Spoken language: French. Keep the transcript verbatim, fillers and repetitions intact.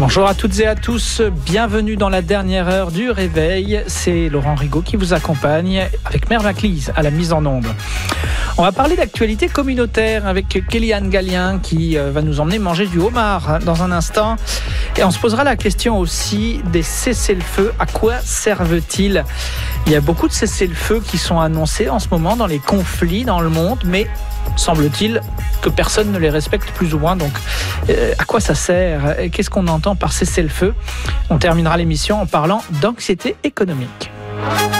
Bonjour à toutes et à tous, bienvenue dans la dernière heure du réveil. C'est Laurent Rigaud qui vous accompagne avec Mère Maclise à la mise en onde. On va parler d'actualité communautaire avec Kéliane Gallien qui va nous emmener manger du homard dans un instant. Et on se posera la question aussi des cessez-le-feu. À quoi servent-ils ? Il y a beaucoup de cessez-le-feu qui sont annoncés en ce moment dans les conflits dans le monde, mais semble-t-il que personne ne les respecte plus ou moins. Donc, euh, à quoi ça sert ? Qu'est-ce qu'on entend par cessez-le-feu ? On terminera l'émission en parlant d'anxiété économique.